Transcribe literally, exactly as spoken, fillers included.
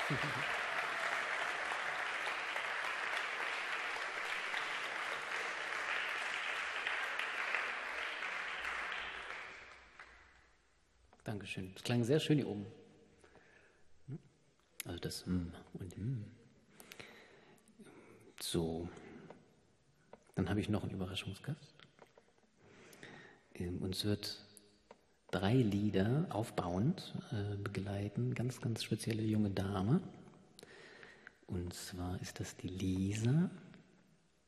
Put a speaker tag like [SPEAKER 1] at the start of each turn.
[SPEAKER 1] Dankeschön. Das klang sehr schön hier oben. Also das M und M. So. Dann habe ich noch einen Überraschungsgast. Uns wird drei Lieder aufbauend äh, begleiten. Ganz, ganz spezielle junge Dame. Und zwar ist das die Lisa.